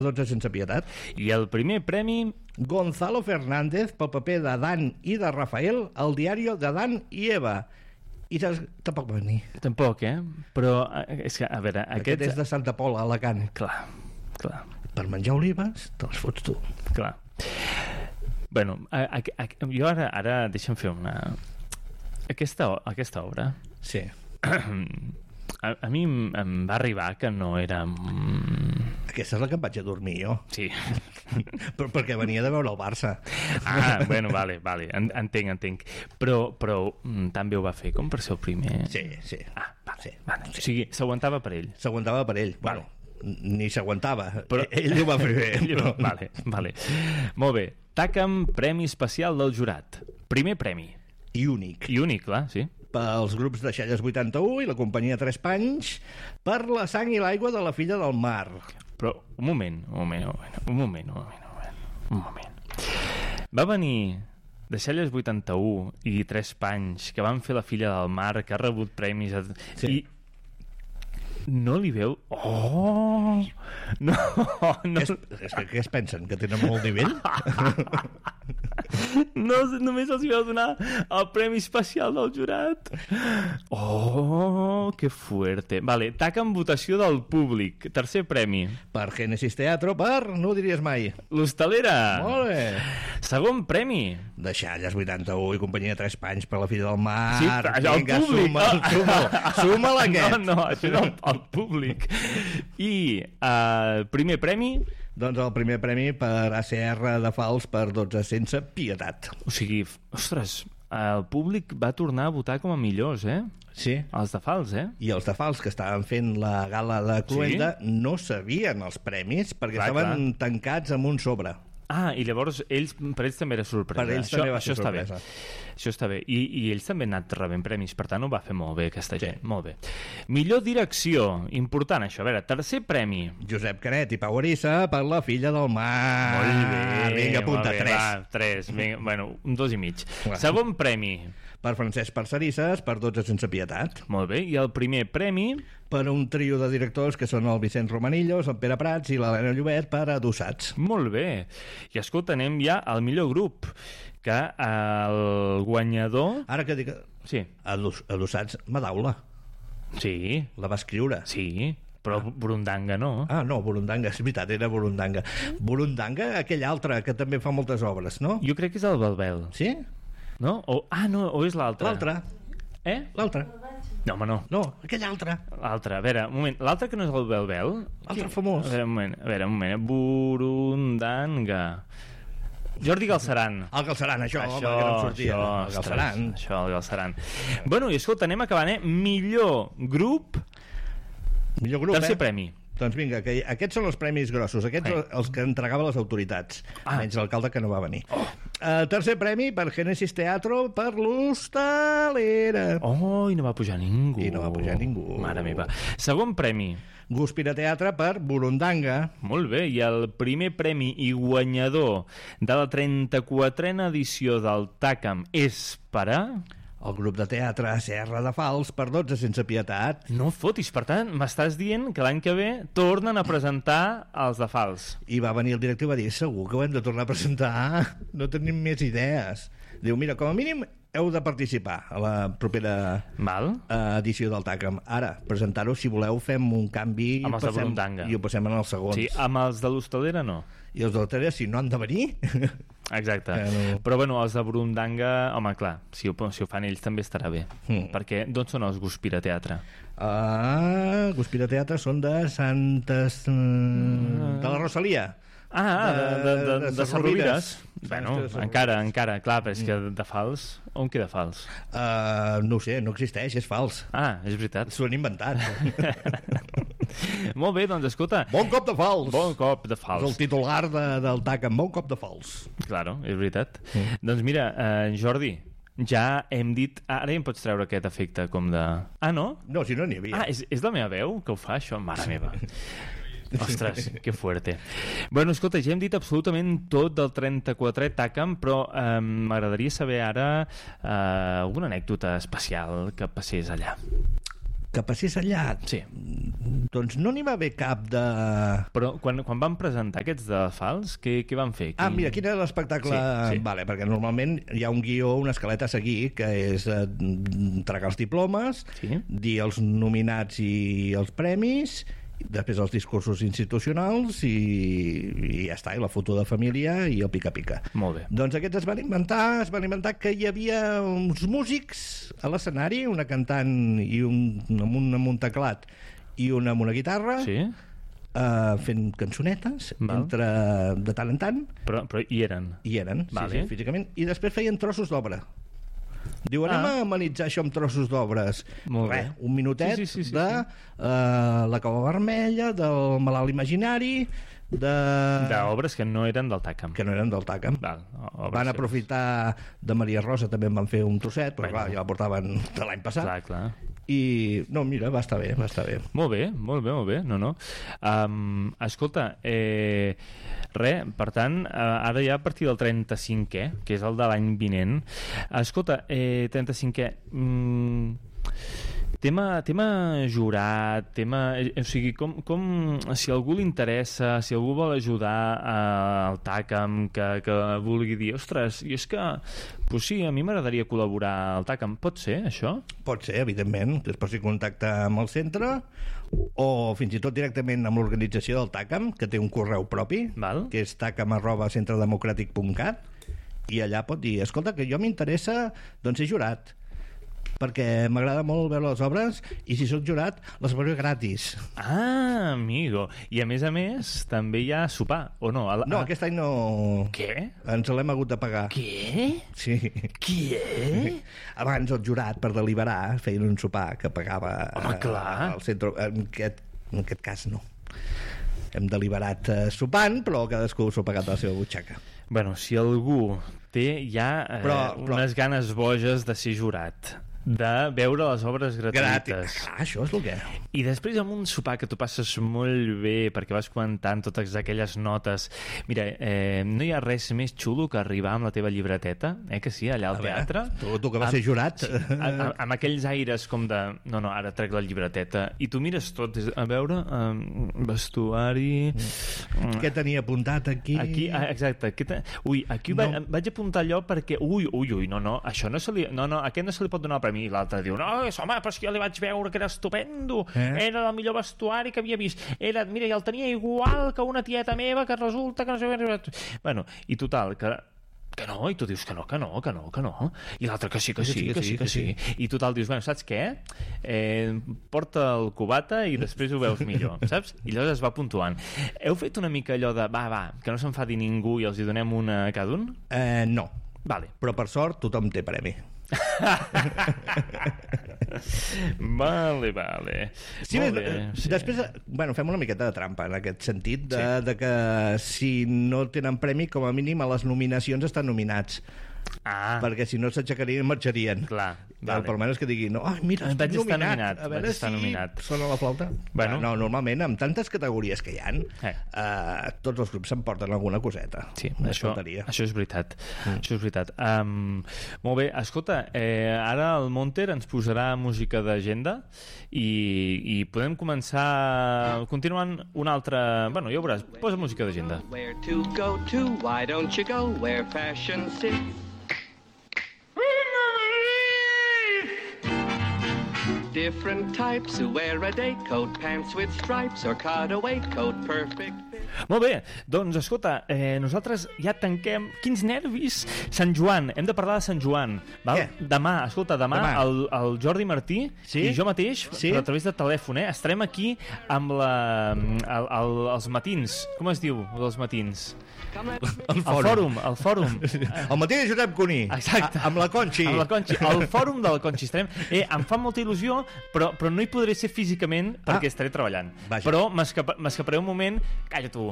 12 sense pietat. I el primer premi... Gonzalo Fernández pel paper de Dan i de Rafael al diario de Dan i Eva. I saps, tampoc va venir. Tampoc, però és que, a veure, Aquest és de Santa Pola, Alacant. Clar. Per menjar olives te les fots tu. Clar. Bueno, jo ara deixa'm fer una... Aquesta obra... Sí. A mi em va arribar que no era... Aquesta és la que em vaig a dormir jo. Sí. Però perquè venia de veure el Barça. Bueno, vale, entenc. Però també ho va fer com per ser el primer. Sí. Vale. O sigui, s'aguantava per ell. S'aguantava per ell. Vale. Bueno, ni s'aguantava. Però ell ho va fer bé. Però... Vale. Molt bé. TACAM, Premi Especial del Jurat. Primer premi. I únic. I únic, clar, sí. Pels grups de Xalles 81 i la companyia Tres Panys per la sang i l'aigua de la filla del mar. Però un moment. Va venir de Xalles 81 i Tres Panys, que van fer la filla del mar, que ha rebut premis sí. I no li veu... Oh! No. És que què es pensen? Que tenen molt nivell? No, només els vau donar el premi especial del jurat. Oh, que fuerte. Vale, TACAM, votació del públic. Tercer premi. Per Génesis Teatro, per No ho diries mai. L'Hostalera. Molt bé. Segon premi. De Xalles 81 i companyia Tres Panys per la filla del mar. Sí, però vinga, el públic. Suma'l aquest. No, això no, el públic. I primer premi... Doncs el primer premi per ACR de Fals per 12 sense pietat. O sigui, ostres, el públic va tornar a votar com a millors, Sí. Els de Fals, I els de Fals, que estaven fent la gala de Cluenda, sí? no sabien els premis perquè clar, estaven tancats amb un sobre. I llavors per ells també era sorpresa. Per ells també va ser sorpresa. Això està bé. I ells també han anat rebent premis, per tant ho va fer molt bé aquesta gent. Molt bé. Millor direcció, important això. A veure, tercer premi. Josep Canet i Pau Arissa per la filla del mar. Molt bé. Vinga, apunta, 3. Va, 3. Vinga, bueno, un 2 i mig. Segon premi. Per Francesc Parcerisses per 12 sense pietat. Molt bé. I el primer premi... Per un trio de directors que són el Vicent Romanillos, el Pere Prats i l'Helena Llobet per Adossats. Molt bé. I escolta, anem ja al millor grup, que el guanyador... Ara que dic... Sí. Adossats, Madaula. Sí. La va escriure. Sí. Però Burundanga no. No, Burundanga, és veritat, era Burundanga. Burundanga, aquell altre que també fa moltes obres, no? Jo crec que és el Belbel. Sí? No? O és l'altre? L'altre. L'altre. No, home, no. No, aquell altre. L'altre, a veure, un moment. L'altre que no és el Belbel? L'altre famós. A veure, un moment. Burundanga. Jordi Galceran. El Galceran, això, home, que no em sortia. El Galceran. Això, el Galceran. Bueno, i escolta, anem acabant, Millor grup, tercer premi. Doncs vinga, que aquests són els premis grossos, aquests els que entregava les autoritats, menys l'alcalde que no va venir. Tercer premi per Génesis Teatro per l'Hostalera. I no va pujar ningú. Mare meva. Segon premi. Guspira Teatre per Burundanga. Molt bé, i el primer premi i guanyador de la 34a edició del TACAM és per a... El grup de teatre Serra de Fals per 12 sense pietat. No fotis, per tant, m'estàs dient que l'any que ve tornen a presentar els de Fals. I va venir el directiu i va dir, segur que ho hem de tornar a presentar, no tenim més idees. Diu, mira, com a mínim heu de participar a la propera edició del TACAM. Ara, presentar-ho, si voleu, fem un canvi amb els de Burundanga i ho passem en els segons. Sí, amb els de l'Hostalera no. I els de l'Hostalera, si no han de venir... Exacte, però bueno, els de Burundanga, home, clar, si ho fan ells també estarà bé, perquè d'on són els Guspira Teatre? Guspira Teatre són de Santes... de la Rosalia. De Sarrovires. Bueno, encara, clar, però és que de fals, on queda fals? No ho sé, no existeix, és fals. És veritat. S'ho han inventat. Molt bé, doncs escolta, bon cop de fals. Bon cop de fals. És el titular del TACAM, bon cop de fals. Claro, és veritat. Doncs mira, Jordi, ja hem dit... Ara ja em pots treure aquest efecte com de... No? No, si no n'hi havia. És la meva veu que ho fa, això? Mare meva. Ostres, que fuerte. Bueno, escolta, ja hem dit absolutament tot del 34è TACAM, però m'agradaria saber ara alguna anècdota especial que passés allà. que passés allà. Sí. Doncs no n'hi va haver cap de... Però quan van presentar aquests de fals, què van fer? Mira, quin era l'espectacle? Sí. Vale, perquè normalment hi ha un guió, una escaleta a seguir, que és entregar els diplomes, dir els nominats i els premis, després els discursos institucionals i ja està, i la foto de família i el pica-pica. Molt bé. Doncs aquests es van inventar que hi havia uns músics a l'escenari, una cantant i amb un teclat i una amb una guitarra, fent cançonetes de tant en tant. Però hi eren? Hi eren, sí, físicament. I després feien trossos d'obra. Diu, anem a amenitzar això amb trossos d'obres. Un minutet de La Cova Vermella, del Malalt Imaginari, d'obres que no eren del Tàcam. Que no eren del Tàcam. Van aprofitar de Maria Rosa, també en van fer un trosset, però clar, ja la portaven de l'any passat. Clar. I, no, mira, va estar bé. Molt bé. No. Escolta, per tant, ara ja a partir del 35è, que és el de l'any vinent. Escolta, 35è... Tema jurat, o sigui, com si algú li interessa, si algú vol ajudar al Tàcam, que vulgui dir, ostres, i és que, pues sí, a mi m'agradaria col·laborar al Tàcam. Pot ser, això? Pot ser, evidentment, que es posi en contacte amb el centre o fins i tot directament amb l'organització del Tàcam, que té un correu propi, que és tacam@centredemocràtic.cat, i allà pot dir, escolta, que jo m'interessa ser jurat, perquè m'agrada molt veure les obres i si soc jurat les veuré gratis. Amigo. I a més, també hi ha sopar, o no? No, aquest any no... Què? Ens l'hem hagut de pagar. Què? Sí. Què? Abans el jurat, per deliberar, feien un sopar que pagava... Home, clar. Al centre. En aquest cas, no. Hem deliberat sopant, però cadascú s'ho ha pagat a la seva butxaca. Bueno, si algú té ja unes ganes boges de ser jurat, de veure les obres gratuïtes. Això és el que... I després amb un sopar que tu passes molt bé perquè vas comentant totes aquelles notes. Mira, no hi ha res més xulo que arribar amb la teva llibreteta, que sí, allà al teatre. Tu que vas ser jurat. Amb aquells aires com de... No, ara trec la llibreteta. I tu mires tot, a veure, vestuari... Què tenia apuntat aquí? Exacte. Aquí vaig apuntar allò perquè... No, això no se li... No, aquest no se li pot donar el premi. I l'altre diu, no, home, però és que jo li vaig veure que era estupendo, era el millor vestuari que havia vist, mira, i el tenia igual que una tieta meva que resulta que no sé... Bueno, i total, que no, i tu dius que no, i l'altre que sí. I total dius, bueno, saps què? Porta el cubata i després ho veus millor, saps? I llavors es va puntuant. Heu fet una mica allò de, va, que no s'enfadi ningú i els hi donem una a cada un? No. Vale. Però per sort tothom té premi. Vale. Sí, després, fem una miqueta de trampa en aquest sentit de que si no tenen premi, com a mínim a les nominacions estan nominats. Perquè si no s'aixecarien i marxarien. Clar, per almenys que diguin, mira, estic nominat, a veure si sona la flauta. No, normalment amb tantes categories que hi ha, tots els grups s'emporten alguna coseta. Sí, això és veritat. Això és veritat. Molt bé, escolta, ara el Monter ens posarà música d'agenda i podem començar continuant una altra... Bueno, ja ho veuràs, posa música d'agenda. Where to go to, why don't you go where fashion sits? Different types who wear a day coat, pants with stripes or cutaway coat, perfect. Molt bé, doncs escolta, nosaltres ja tanquem. Quins nervis! Sant Joan, hem de parlar de Sant Joan, val? Demà el Jordi Martí i jo mateix, però a través de telèfon, estarem aquí amb els matins. Com es diu, els matins? El fòrum. El matí de Josep Cuní. Exacte. Amb la Conxi. El fòrum de la Conxi. Em fa molta il·lusió, però no hi podré ser físicament perquè estaré treballant. Però m'escaparé un moment. Calla tu.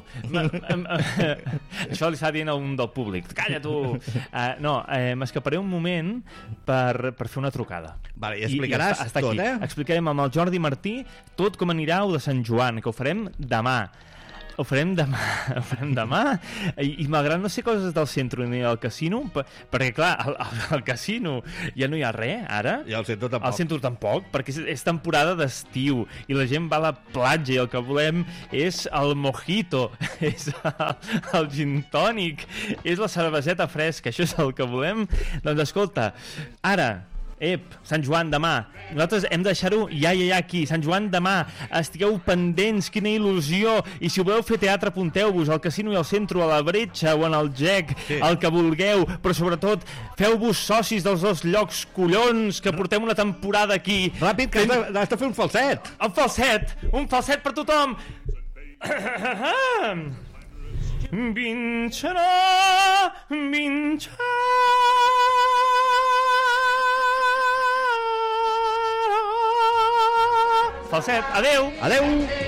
Això li està dient a un del públic. Calla tu. M'escaparé un moment per fer una trucada. I explicaràs tot, Explicarem amb el Jordi Martí tot com anirà el de Sant Joan, que ho farem demà. Ho farem demà. I malgrat no sé coses del centre ni del casino, perquè clar, al casino ja no hi ha res, ara. I al centre tampoc. Al centre tampoc, perquè és temporada d'estiu i la gent va a la platja i el que volem és el mojito, és el gin tònic, és la cerveseta fresca, això és el que volem. Doncs escolta, ara, Sant Joan demà, nosaltres hem de deixar-ho ja aquí, Sant Joan demà, estigueu pendents, quina il·lusió, i si voleu fer teatre apunteu-vos al casino i al centre, a la Bretxa o en el GEC, el que vulgueu, però sobretot feu-vos socis dels dos llocs, collons, que portem una temporada aquí. Ràpid, que has de fer un falset. Un falset per tothom. Vincerà. Falset, adeu! Adeu!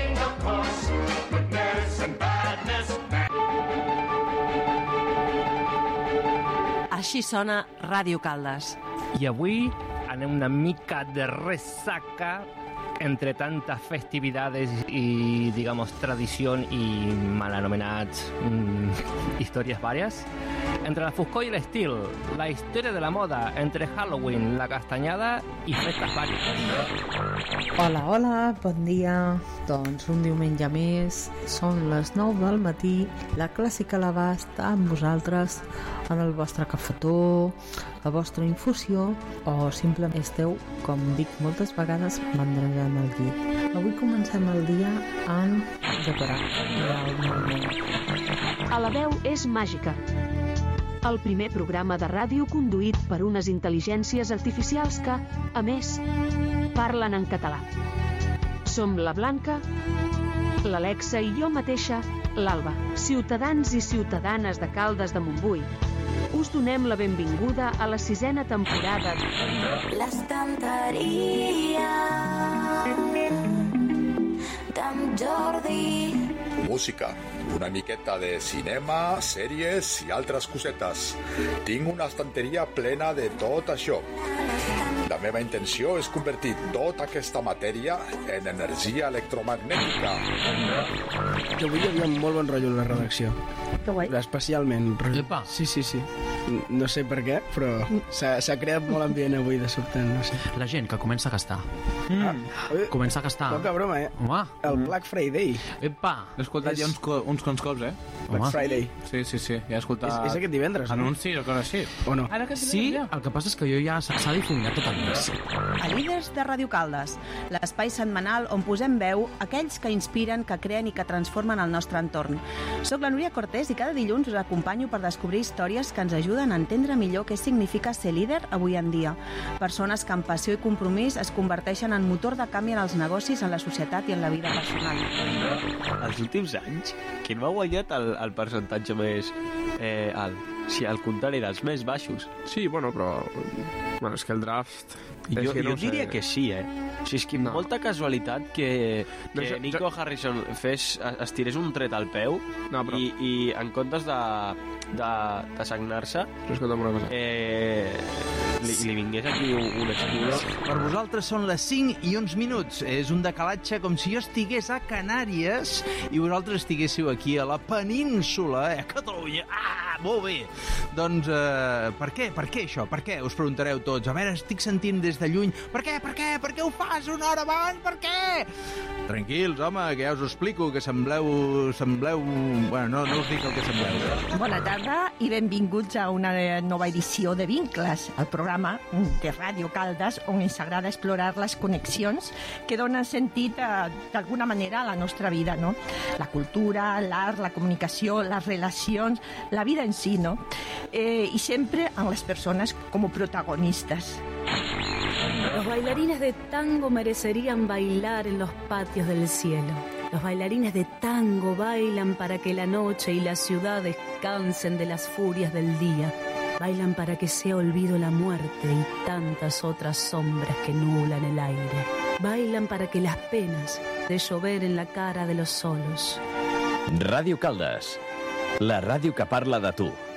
Així sona Ràdio Caldes. I avui anem una mica de ressaca entre tantas festividades y, digamos, tradición y mal anomenats historias varias. Entre la foscor i l'estil, la història de la moda, entre Halloween, la castanyada i festes vàries. Hola, bon dia. Doncs un diumenge més, són les 9 del matí, la clàssica a l'abast amb vosaltres, en el vostre cafetó, la vostra infusió, o simplement esteu, com dic moltes vegades, mandregant el llit. Avui comencem el dia amb decorar. A la veu és màgica. El primer programa de ràdio conduït per unes intel·ligències artificials que, a més, parlen en català. Som la Blanca, l'Alexa i jo mateixa, l'Alba, ciutadans i ciutadanes de Caldes de Montbui. Us donem la benvinguda a la 6a temporada de L'estanteria d'en Jordi. Música, una miqueta de cinema, sèries i altres cosetes. Tinc una estanteria plena de tot això. La meva intenció és convertir tota aquesta matèria en energia electromagnètica. Que avui hi havia molt bon rotllo a la redacció. Que guai. Especialment. Epa. Sí. No sé per què, però s'ha creat molt ambient avui de sobte, no sé. La gent que comença a gastar. Comença a gastar. Poca broma, Home. El Black Friday. Epa. L'he escoltat ja uns quants cops, Black Friday. Sí, ja he escoltat... És aquest divendres, no? Anuncis o coses així. O no? Sí, el que passa és que jo ja s'ha difuminat tot el mes. A Líders de Ràdio Caldes, l'espai setmanal on posem veu aquells que inspiren, que creen i que transformen el nostre entorn. Soc la Núria Cortés i cada dilluns us acompanyo per descobrir històries que ens ajuden a entendre millor què significa ser líder avui en dia. Persones que amb passió i compromís es converteixen en motor de canvi en els negocis, en la societat i en la vida personal. Els últims anys, qui no ha guanyat el percentatge més alt? Sí, al contrari dels més baixos. Sí, bueno, però... Bueno, és que el draft... Jo diria que sí, O sigui, és que molta casualitat que Nico Harrison estirés un tret al peu i en comptes de sagnar-se li vingués aquí un escudo. Per vosaltres són les 5 i uns minuts. És un decalatge com si jo estigués a Canàries i vosaltres estiguéssiu aquí a la península, a Catalunya. Molt bé. Doncs, per què això? Per què? Us preguntareu tots. A veure, estic sentint des de lluny. Per què? Per què ho fas una hora abans? Per què? Tranquils, home, que ja us ho explico, que sembleu... Bueno, no us dic el que sembleu. Bona tarda i benvinguts a una nova edició de Vincles, el programa de Ràdio Caldes on ens agrada explorar les connexions que donen sentit d'alguna manera a la nostra vida, no? La cultura, l'art, la comunicació, les relacions, la vida en si, no? I sempre amb les persones com a protagonistes. Los bailarines de tango merecerían bailar en los patios del cielo. Los bailarines de tango bailan para que la noche y la ciudad descansen de las furias del día. Bailan para que sea olvido la muerte y tantas otras sombras que nublan el aire. Bailan para que las penas de llover en la cara de los solos. Ràdio Caldes, la ràdio que parla de tu.